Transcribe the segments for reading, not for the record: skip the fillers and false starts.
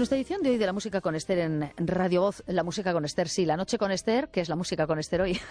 nuestra edición de hoy de La Música con Esther en Radio Voz, La Música con Esther, sí, La Noche con Esther, que es La Música con Esther hoy,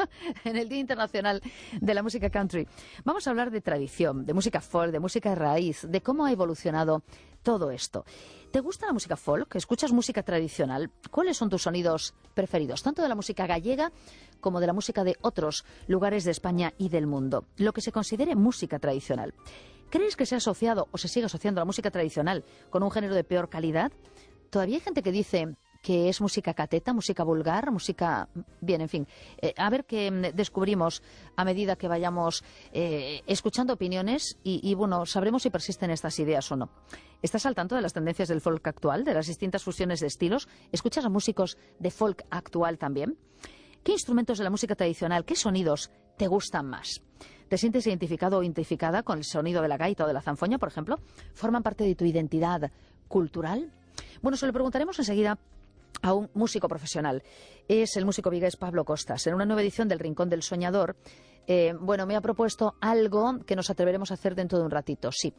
en el Día Internacional de la Música Country, vamos a hablar de tradición, de música folk, de música de raíz, de cómo ha evolucionado todo esto. ¿Te gusta la música folk? ¿Escuchas música tradicional? ¿Cuáles son tus sonidos preferidos, tanto de la música gallega como de la música de otros lugares de España y del mundo? Lo que se considere música tradicional. ¿Crees que se ha asociado o se sigue asociando la música tradicional con un género de peor calidad? Todavía hay gente que dice que es música cateta, música vulgar, música... Bien, en fin, a ver qué descubrimos a medida que vayamos escuchando opiniones y, bueno, sabremos si persisten estas ideas o no. ¿Estás al tanto de las tendencias del folk actual, de las distintas fusiones de estilos? ¿Escuchas a músicos de folk actual también? ¿Qué instrumentos de la música tradicional, qué sonidos te gustan más? ¿Te sientes identificado o identificada con el sonido de la gaita o de la zanfoña, por ejemplo? ¿Forman parte de tu identidad cultural? Bueno, se lo preguntaremos enseguida a un músico profesional. Es el músico vigués Pablo Costas. En una nueva edición del Rincón del Soñador, me ha propuesto algo que nos atreveremos a hacer dentro de un ratito, sí.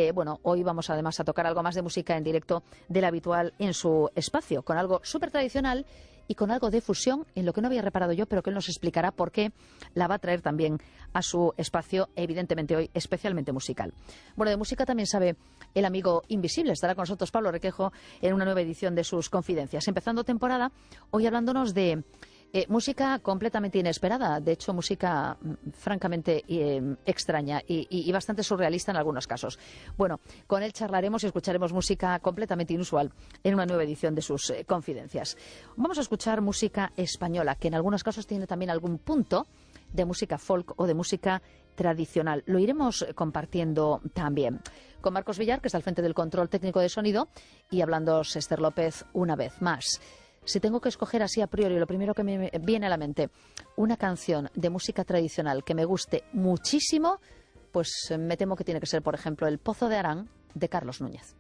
Hoy vamos además a tocar algo más de música en directo del habitual en su espacio, con algo súper tradicional y con algo de fusión, en lo que no había reparado yo, pero que él nos explicará por qué la va a traer también a su espacio, evidentemente hoy especialmente musical. Bueno, de música también sabe el amigo invisible. Estará con nosotros Pablo Requejo en una nueva edición de sus Confidencias. Empezando temporada, hoy hablándonos de música completamente inesperada, de hecho música francamente extraña y bastante surrealista en algunos casos. Bueno, con él charlaremos y escucharemos música completamente inusual en una nueva edición de sus Confidencias. Vamos a escuchar música española, que en algunos casos tiene también algún punto de música folk o de música tradicional. Lo iremos compartiendo también con Marcos Villar, que está al frente del control técnico de sonido, y hablando Esther López una vez más. Si tengo que escoger así a priori, lo primero que me viene a la mente, una canción de música tradicional que me guste muchísimo, pues me temo que tiene que ser, por ejemplo, El Pozo de Arán, de Carlos Núñez.